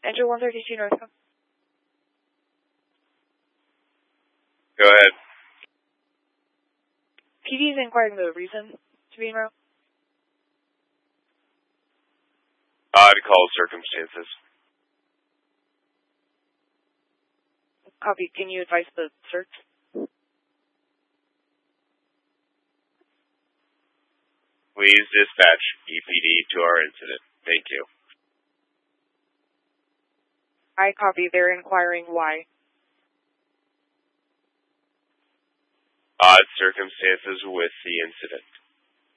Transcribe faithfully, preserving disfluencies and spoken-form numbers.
Enter one thirty-two Northcom. Go ahead. P D is inquiring the reason to be en route. I'd call circumstances. Copy. Can you advise the search? Please dispatch E P D to our incident. Thank you. I copy. They're inquiring why. Odd circumstances with the incident.